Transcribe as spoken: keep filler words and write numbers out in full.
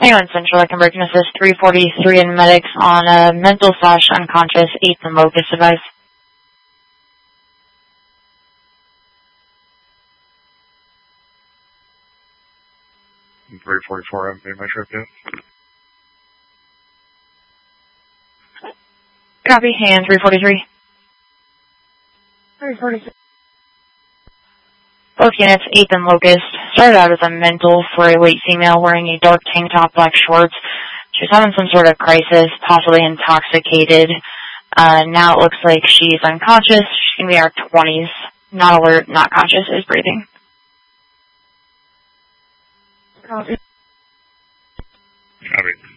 Anyone Central, I can break and assist three forty-three in medics on a mental slash unconscious eighth and locus device. three forty-four, I haven't made my trip yet. Copy, hand three forty-three. three forty-three. Both units, eighth and locust, started out as a mental for a late female wearing a dark tank top, black shorts. She was having some sort of crisis, possibly intoxicated. Uh, now it looks like she's unconscious. She's going to be in her twenties. Not alert, not conscious, is breathing. Copy. Copy.